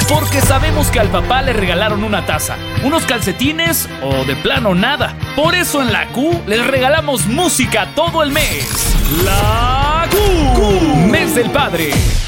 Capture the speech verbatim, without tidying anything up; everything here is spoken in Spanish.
Porque sabemos que al papá le regalaron una taza, unos calcetines o de plano nada. Por eso en la Q les regalamos música todo el mes. La Q, Q. Mes del Padre.